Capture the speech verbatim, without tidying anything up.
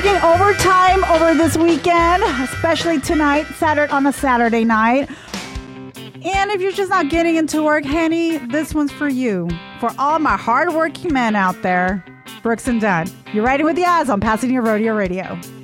working overtime over this weekend, especially tonight, Saturday on a Saturday night. And if you're just not getting into work, honey, this one's for you. For all my hardworking men out there, Brooks and Dunn. You're riding with the eyes on Pasadena Rodeo Radio.